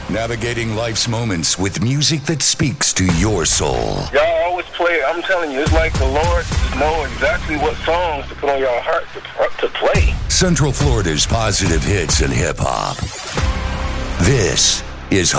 Navigating life's moments with music that speaks to your soul. Y'all always play it. I'm telling you, it's like the Lord know exactly what songs to put on your heart to play. Central Florida's positive hits and hip-hop. This is